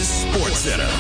SportsCenter.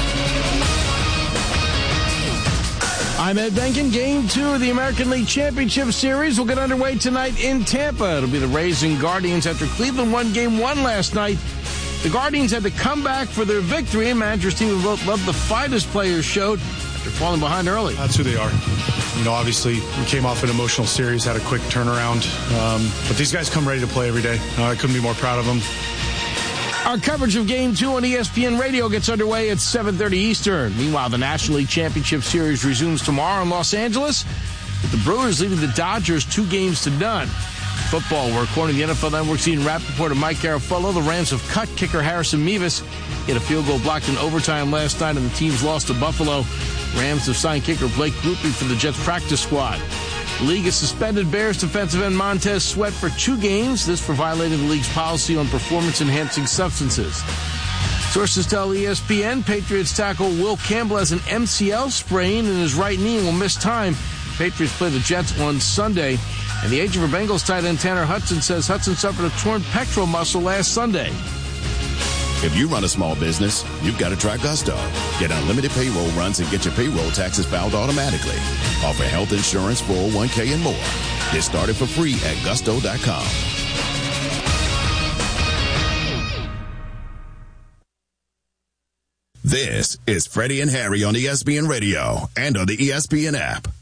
I'm Ed Benkin. Game 2 of the American League Championship Series will get underway tonight in Tampa. It'll be the Rays and Guardians after Cleveland won Game 1 last night. The Guardians had to come back for their victory, and manager's team of both loved the fight as players showed after falling behind early. That's who they are. Obviously, we came off an emotional series, had a quick turnaround. But these guys come ready to play every day. I couldn't be more proud of them. Our coverage of Game 2 on ESPN Radio gets underway at 7:30 Eastern. Meanwhile, the National League Championship Series resumes tomorrow in Los Angeles, with the Brewers leading the Dodgers 2-0. Football, where according to the NFL Network's Ian Rappaport and Mike Garafolo, the Rams have cut kicker Harrison Mevis. He had a field goal blocked in overtime last night, and the team's lost to Buffalo. Rams have signed kicker Blake Grupe for the Jets practice squad. The league has suspended Bears defensive end Montez Sweat for 2 games, this for violating the league's policy on performance-enhancing substances. Sources tell ESPN Patriots tackle Will Campbell has an MCL sprain in his right knee and will miss time. Patriots play the Jets on Sunday. And the agent for Bengals tight end Tanner Hudson says Hudson suffered a torn pectoral muscle last Sunday. If you run a small business, you've got to try Gusto. Get unlimited payroll runs and get your payroll taxes filed automatically. Offer health insurance, 401k, and more. Get started for free at gusto.com. This is Freddie and Harry on ESPN Radio and on the ESPN app.